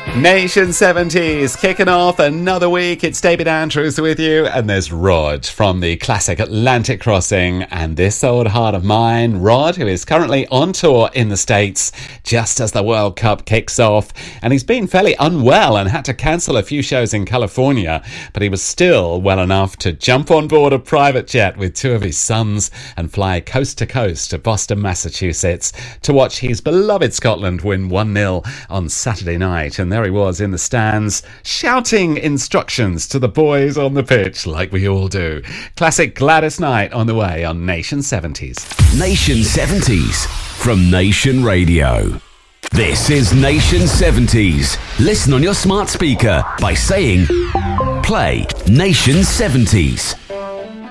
Nation 70s kicking off another week. It's David Andrews with you, and there's Rod from the classic Atlantic Crossing and This Old Heart of Mine. Rod, who is currently on tour in the States just as the World Cup kicks off, and he's been fairly unwell and had to cancel a few shows in California, but he was still well enough to jump on board a private jet with two of his sons and fly coast to coast to Boston, Massachusetts to watch his beloved Scotland win 1-0 on Saturday night. And there he was in the stands, shouting instructions to the boys on the pitch like we all do. Classic Gladys Knight on the way on Nation 70s. Nation 70s from Nation Radio. This is Nation 70s. Listen on your smart speaker by saying, play Nation 70s.